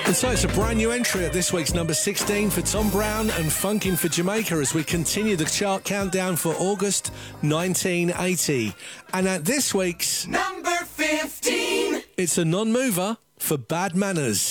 And so it's a brand new entry at this week's number 16 for Tom Brown and Funkin' for Jamaica as we continue the chart countdown for August 1980. And at this week's number 15, it's a non-mover for Bad Manners.